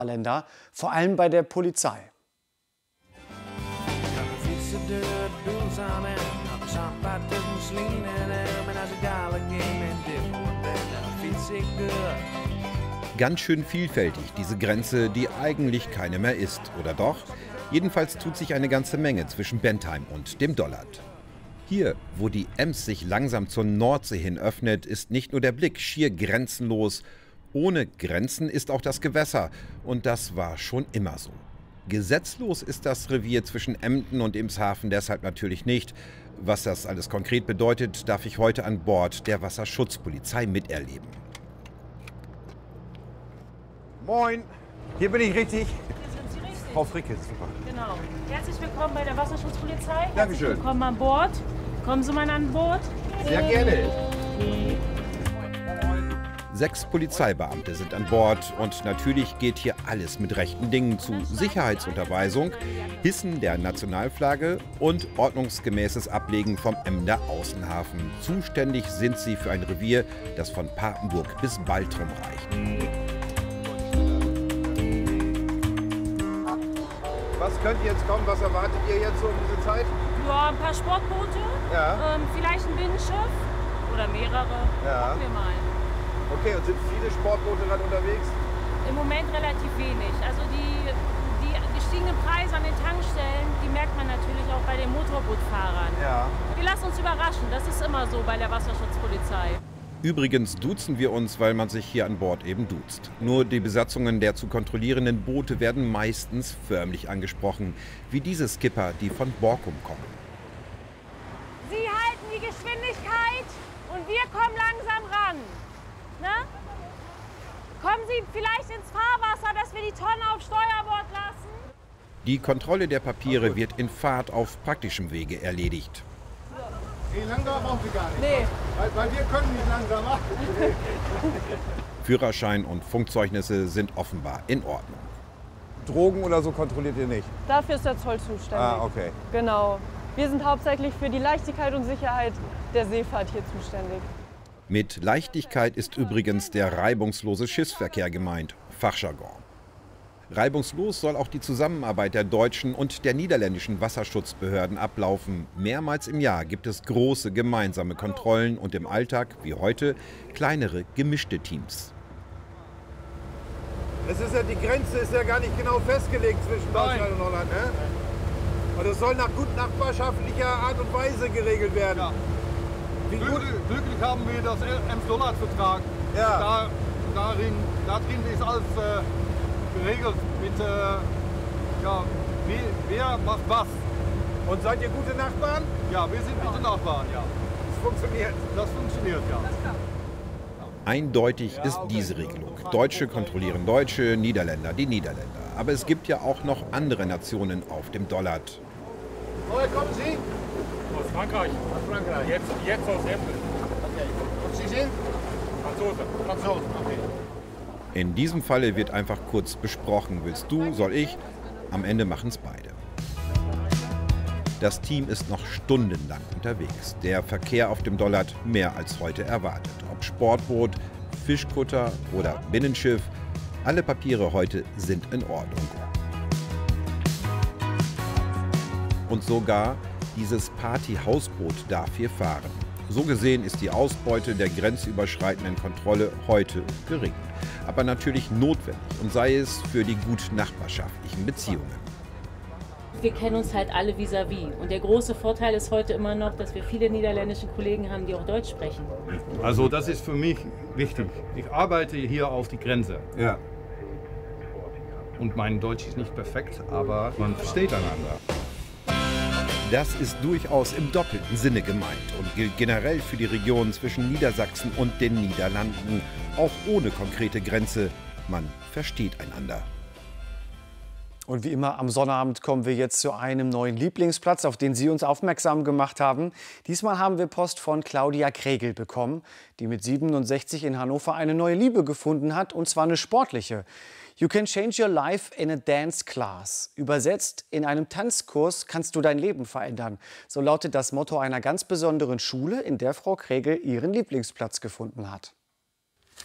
Länder, vor allem bei der Polizei. Ganz schön vielfältig, diese Grenze, die eigentlich keine mehr ist, oder doch? Jedenfalls tut sich eine ganze Menge zwischen Bentheim und dem Dollard. Hier, wo die Ems sich langsam zur Nordsee hin öffnet, ist nicht nur der Blick schier grenzenlos. Ohne Grenzen ist auch das Gewässer. Und das war schon immer so. Gesetzlos ist das Revier zwischen Emden und Emshaven deshalb natürlich nicht. Was das alles konkret bedeutet, darf ich heute an Bord der Wasserschutzpolizei miterleben. Moin, hier bin ich richtig. Hier sind Sie richtig. Frau Fricke, super. Genau. Herzlich willkommen bei der Wasserschutzpolizei. Herzlich Dankeschön. willkommen an Bord. Kommen Sie mal an Bord. Sehr gerne. 6 Polizeibeamte sind an Bord und natürlich geht hier alles mit rechten Dingen zu. Sicherheitsunterweisung, Hissen der Nationalflagge und ordnungsgemäßes Ablegen vom Emder Außenhafen. Zuständig sind sie für ein Revier, das von Papenburg bis Baltrum reicht. Was könnte jetzt kommen? Was erwartet ihr jetzt so um diese Zeit? Ja, ein paar Sportboote. Ja. Vielleicht ein Binnenschiff. Oder mehrere. Ja. Gucken wir mal. Okay, und sind viele Sportboote gerade unterwegs? Im Moment relativ wenig. Also die gestiegenen Preise an den Tankstellen, die merkt man natürlich auch bei den Motorbootfahrern. Ja. Wir lassen uns überraschen. Das ist immer so bei der Wasserschutzpolizei. Übrigens duzen wir uns, weil man sich hier an Bord eben duzt. Nur die Besatzungen der zu kontrollierenden Boote werden meistens förmlich angesprochen, wie diese Skipper, die von Borkum kommen. Sie halten die Geschwindigkeit und wir kommen langsam ran. Ne? Kommen Sie vielleicht ins Fahrwasser, dass wir die Tonne auf Steuerbord lassen? Die Kontrolle der Papiere wird in Fahrt auf praktischem Wege erledigt. Nee, langsam brauchen Sie gar nicht. Nee. Weil wir können nicht langsam machen. Führerschein und Funkzeugnisse sind offenbar in Ordnung. Drogen oder so kontrolliert ihr nicht? Dafür ist der Zoll zuständig. Ah, okay. Genau. Wir sind hauptsächlich für die Leichtigkeit und Sicherheit der Seefahrt hier zuständig. Mit Leichtigkeit ist übrigens der reibungslose Schiffsverkehr gemeint, Fachjargon. Reibungslos soll auch die Zusammenarbeit der deutschen und der niederländischen Wasserschutzbehörden ablaufen. Mehrmals im Jahr gibt es große gemeinsame Kontrollen und im Alltag, wie heute, kleinere gemischte Teams. Es ist ja, die Grenze ist ja gar nicht genau festgelegt zwischen Deutschland und Holland, ne? Und es soll nach gut nachbarschaftlicher Art und Weise geregelt werden. Ja. Wie gut? Glücklich haben wir das Ems-Dollard-Vertrag. Ja. Darin ist alles geregelt mit, wer macht was. Und seid ihr gute Nachbarn? Ja, wir sind gute Nachbarn, ja. Das funktioniert. Das funktioniert, ja. Eindeutig ist diese Regelung. Deutsche kontrollieren Deutsche, Niederländer die Niederländer. Aber es gibt ja auch noch andere Nationen auf dem Dollard. Woher kommen Sie? Aus Frankreich. Aus Frankreich. Jetzt aus Emden. Okay. Und Sie sind? Franzose. Franzosen, okay. In diesem Falle wird einfach kurz besprochen, willst du, soll ich? Am Ende machen es beide. Das Team ist noch stundenlang unterwegs. Der Verkehr auf dem Dollard mehr als heute erwartet. Ob Sportboot, Fischkutter oder Binnenschiff, alle Papiere heute sind in Ordnung. Und sogar dieses Party-Hausboot darf hier fahren. So gesehen ist die Ausbeute der grenzüberschreitenden Kontrolle heute gering. Aber natürlich notwendig und sei es für die gut nachbarschaftlichen Beziehungen. Wir kennen uns halt alle vis-à-vis. Und der große Vorteil ist heute immer noch, dass wir viele niederländische Kollegen haben, die auch Deutsch sprechen. Also das ist für mich wichtig. Ich arbeite hier auf die Grenze. Ja. Und mein Deutsch ist nicht perfekt, aber man versteht einander. Das ist durchaus im doppelten Sinne gemeint und gilt generell für die Region zwischen Niedersachsen und den Niederlanden. Auch ohne konkrete Grenze. Man versteht einander. Und wie immer am Sonnabend kommen wir jetzt zu einem neuen Lieblingsplatz, auf den Sie uns aufmerksam gemacht haben. Diesmal haben wir Post von Claudia Kregel bekommen, die mit 67 in Hannover eine neue Liebe gefunden hat, und zwar eine sportliche. You can change your life in a dance class. Übersetzt, in einem Tanzkurs kannst du dein Leben verändern. So lautet das Motto einer ganz besonderen Schule, in der Frau Kregel ihren Lieblingsplatz gefunden hat.